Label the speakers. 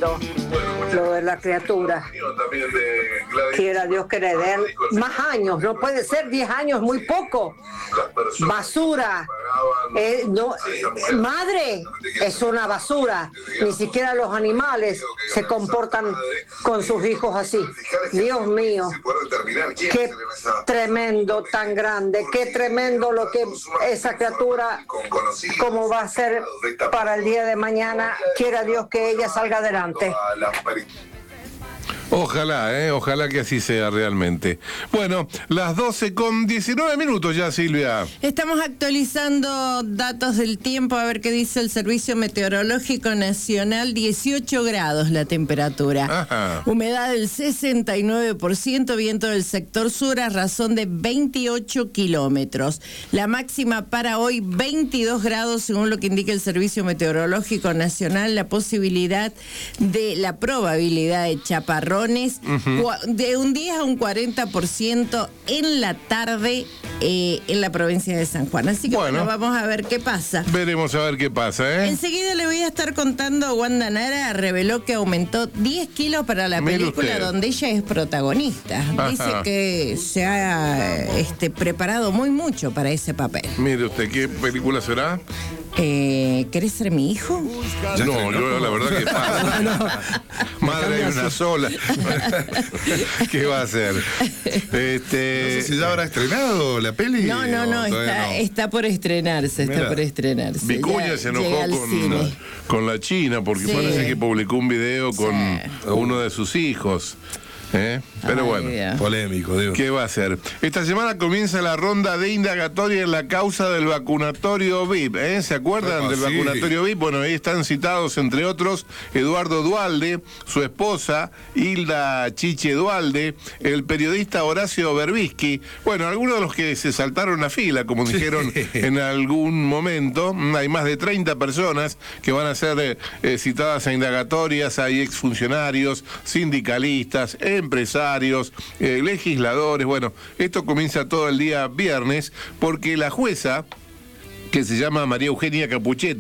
Speaker 1: tremendo lo de la criatura. Quiera Dios que le den más años, no puede ser 10 años, muy poco. Basura. Madre, es una basura. Ni siquiera los animales se comportan con sus hijos así. Dios mío, qué tremendo, tan grande, qué tremendo lo que esa criatura, cómo va a ser para el día de mañana. Quiera Dios que ella salga adelante.
Speaker 2: Ojalá que así sea realmente. Bueno, las 12:19 ya, Silvia.
Speaker 3: Estamos actualizando datos del tiempo, a ver qué dice el Servicio Meteorológico Nacional. 18 grados la temperatura.
Speaker 2: Ajá.
Speaker 3: Humedad del 69%, viento del sector sur a razón de 28 kilómetros. La máxima para hoy, 22 grados, según lo que indica el Servicio Meteorológico Nacional. La probabilidad de chaparrón de un 10 a un 40% en la tarde en la provincia de San Juan. Así que bueno, vamos a ver qué pasa.
Speaker 2: Veremos a ver qué pasa,
Speaker 3: Enseguida le voy a estar contando. Wanda Nara reveló que aumentó 10 kilos para la película donde ella es protagonista. Ajá. Dice que se ha preparado mucho para ese papel.
Speaker 2: Mire usted, ¿qué película será?
Speaker 3: ¿Querés ser mi hijo?
Speaker 2: No, yo la verdad que madre hay una sola. ¿Qué va a hacer?
Speaker 4: No sé si ya habrá estrenado la peli.
Speaker 3: No, está por estrenarse.
Speaker 2: Vicuña se enojó con la China porque parece que publicó un video con uno de sus hijos. Pero bueno,
Speaker 4: polémico, digo.
Speaker 2: ¿Qué va a hacer? Esta semana comienza la ronda de indagatoria en la causa del vacunatorio VIP. ¿Se acuerdan del vacunatorio VIP? Bueno, ahí están citados, entre otros, Eduardo Duhalde, su esposa, Hilda Chiche Duhalde, el periodista Horacio Berbisky. Bueno, algunos de los que se saltaron la fila, como dijeron en algún momento. Hay más de 30 personas que van a ser citadas a indagatorias. Hay exfuncionarios, sindicalistas, empresarios, legisladores. Bueno, esto comienza todo el día viernes porque la jueza, que se llama María Eugenia Capuchetti,